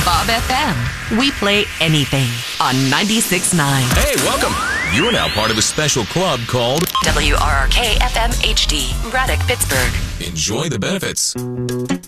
Bob FM. We play anything on 96.9. Hey, welcome. You are now part of a special club called WRRK FM HD, Braddock, Pittsburgh. Enjoy the benefits.